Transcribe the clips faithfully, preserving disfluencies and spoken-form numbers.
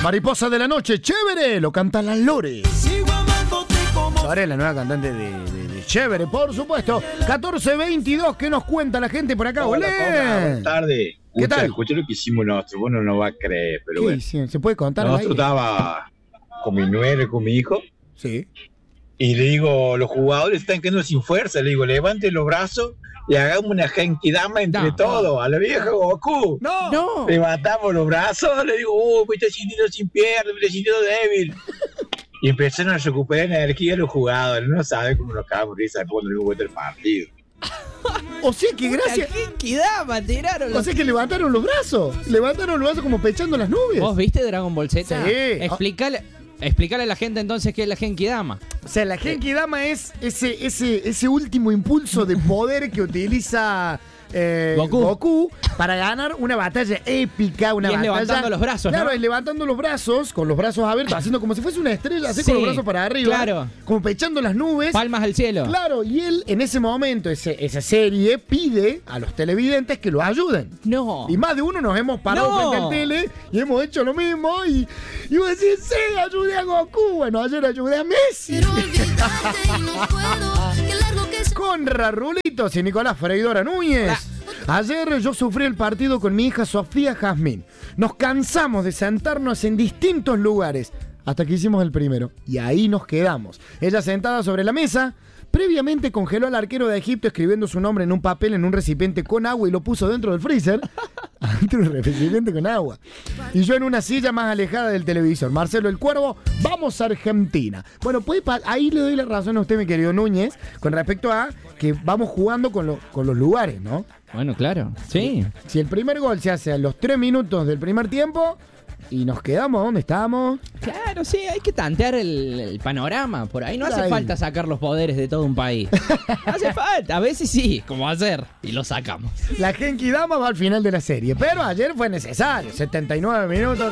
Mariposa de la noche, chévere, lo canta la Lore. Lore es la nueva cantante de, de, de Chévere, por supuesto. catorce veintidós, ¿qué nos cuenta la gente por acá? Hola, Conra, buenas tardes. ¿Qué Escucha, tal? escuché lo que hicimos nosotros, vos no nos vas a creer, pero ¿Qué bueno. hicieron? ¿Se puede contar? al Nosotros aire? estaba con mi nuera y con mi hijo, Sí. y le digo, los jugadores están quedando sin fuerza, le digo, levanten los brazos y hagamos una genkidama entre No. todos, a la vieja Goku. No. No. Levantamos los brazos, le digo, uy, me estoy sintiendo sin piernas, me estoy sintiendo débil. Y empezaron a recuperar energía los jugadores, no saben cómo nos cagamos de risa cuando le vuelta el partido. O sea que gracias. ¿Qué equidad tiraron O los... sea que levantaron los brazos. Levantaron los brazos como pechando las nubes. ¿Vos viste Dragon Ball Z? Sí. Explícale, explícale a la gente entonces qué es la Genkidama. O sea, la Genkidama es ese, ese, ese último impulso de poder que utiliza eh, Goku. Goku para ganar una batalla épica, una Y es batalla. levantando los brazos, Claro, ¿no? es levantando los brazos, con los brazos abiertos, haciendo como si fuese una estrella, así Sí, con los brazos para arriba. claro. Como pechando las nubes. Palmas al cielo. Claro, y él en ese momento, ese, esa serie, pide a los televidentes que lo ayuden. No. Y más de uno nos hemos parado No. frente al tele y hemos hecho lo mismo. Y, y vos decís, sí, ayudé a Goku. Bueno, ayer ayudé a Messi. Pero olvidarte y no puedo, qué largo que es. Con Rarulitos y Nicolás Freidora Núñez. Ayer yo sufrí el partido con mi hija Sofía Jazmín. Nos cansamos de sentarnos en distintos lugares hasta que hicimos el primero. Y ahí nos quedamos. Ella sentada sobre la mesa. Previamente congeló al arquero de Egipto escribiendo su nombre en un papel en un recipiente con agua y lo puso dentro del freezer. Dentro del recipiente con agua. Y yo en una silla más alejada del televisor. Marcelo el Cuervo, vamos a Argentina. Bueno, pues ahí le doy la razón a usted, mi querido Núñez, con respecto a que vamos jugando con, lo- con los lugares, ¿no? Bueno, claro. Sí. Si el primer gol se hace a los tres minutos del primer tiempo y nos quedamos donde estábamos. Claro, sí, hay que tantear el, el panorama. Por ahí no hace Ahí. falta sacar los poderes de todo un país. No hace falta. A veces sí, como hacer. Y lo sacamos. La Genkidama va al final de la serie, pero ayer fue necesario, setenta y nueve minutos.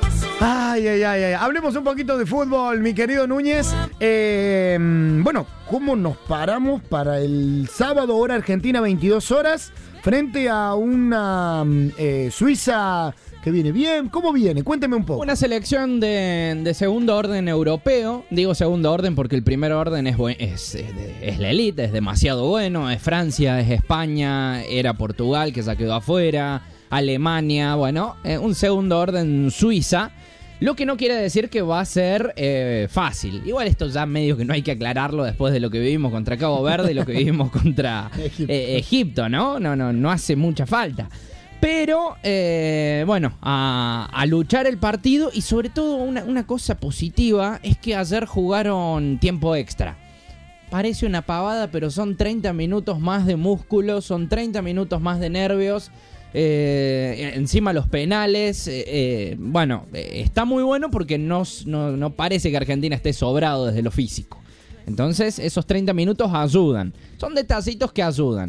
Ay, ay, ay, ay. Hablemos un poquito de fútbol, mi querido Núñez. Eh, bueno, ¿cómo nos paramos para el sábado, hora Argentina, veintidós horas, frente a una eh, Suiza que viene bien? ¿Cómo viene? Cuénteme un poco. Una selección de, de segundo orden europeo. Digo segundo orden porque el primer orden es, buen- es, es de- es la elite, es demasiado bueno. Es Francia, es España, era Portugal que se quedó afuera, Alemania, bueno, eh, un segundo orden Suiza. Lo que no quiere decir que va a ser eh, fácil. Igual esto ya medio que no hay que aclararlo después de lo que vivimos contra Cabo Verde y lo que vivimos contra Egipto. eh, Egipto, ¿no? No, no, no hace mucha falta. Pero, eh, bueno, a, a luchar el partido y sobre todo una, una cosa positiva es que ayer jugaron tiempo extra. Parece una pavada, pero son treinta minutos más de músculo, son treinta minutos más de nervios. Eh, encima los penales, eh, eh, bueno, eh, está muy bueno porque no, no, no parece que Argentina esté sobrado desde lo físico. Entonces esos treinta minutos ayudan, son detallitos que ayudan.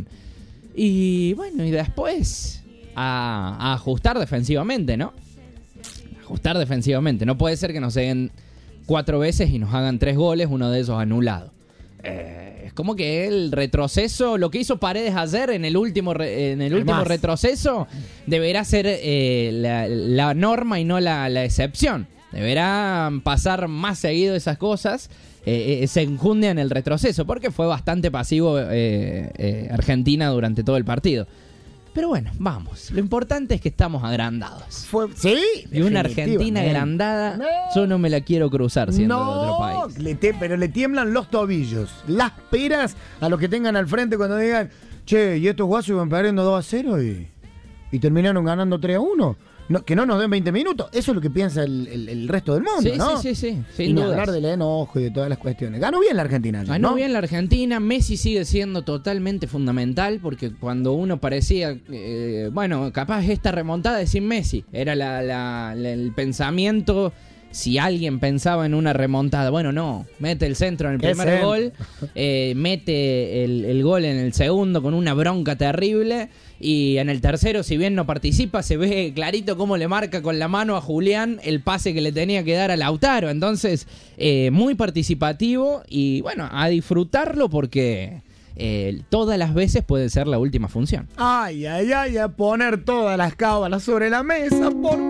Y bueno, y después a, a ajustar defensivamente, ¿no? Ajustar defensivamente, no puede ser que nos lleguen cuatro veces y nos hagan tres goles, uno de esos anulado. Eh, es como que el retroceso, lo que hizo Paredes ayer en el último re- en el último Además. retroceso, deberá ser eh, la, la norma y no la, la excepción. Deberán pasar más seguido esas cosas, eh, eh, se enjundia en el retroceso, porque fue bastante pasivo eh, eh, Argentina durante todo el partido. Pero bueno, vamos. Lo importante es que estamos agrandados. Fue, sí, Y una Argentina definitivamente. agrandada, No. yo no me la quiero cruzar siendo de No, otro país. le te- pero le tiemblan los tobillos, las peras a los que tengan al frente cuando digan, che, y estos guasos iban perdiendo dos a cero y, y terminaron ganando tres a uno. No, que no nos den veinte minutos. Eso es lo que piensa el, el- el resto del mundo, Sí, ¿no? sí, sí, sí, Y sin ni dudas. hablar del enojo y de todas las cuestiones. Ganó bien la Argentina ayer, Ganó ¿no? bien la Argentina, Messi sigue siendo totalmente fundamental porque cuando uno parecía, eh, bueno, capaz esta remontada es sin Messi, era la, la- la- el pensamiento, si alguien pensaba en una remontada, bueno, no, mete el centro en el ¿Qué primer centro? gol, eh, mete el, el gol en el segundo con una bronca terrible y en el tercero, si bien no participa, se ve clarito cómo le marca con la mano a Julián el pase que le tenía que dar a Lautaro, entonces eh, muy participativo y bueno, a disfrutarlo porque eh, todas las veces puede ser la última función. Ay, ay, ay, a poner todas las cábalas sobre la mesa, por